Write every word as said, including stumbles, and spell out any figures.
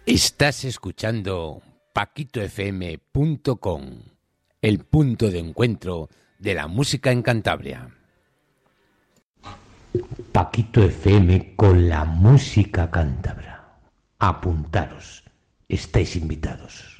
Estás escuchando paquito f m punto com, el punto de encuentro de la música en Cantabria. Paquito F M con la música cántabra. Apuntaros, estáis invitados.